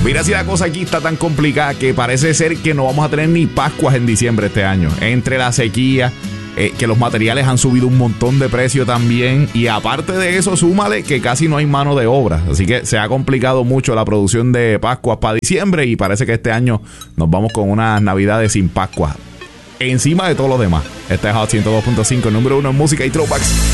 Mira si la cosa aquí está tan complicada que parece ser que no vamos a tener ni Pascuas en diciembre este año. Entre la sequía, que los materiales han subido un montón de precio también, y aparte de eso, súmale que casi no hay mano de obra. Así que se ha complicado mucho la producción de Pascuas para diciembre y parece que este año nos vamos con unas navidades sin Pascuas. Encima de todo lo demás. Este es Hot 102.5, el número 1 en música y throwbacks.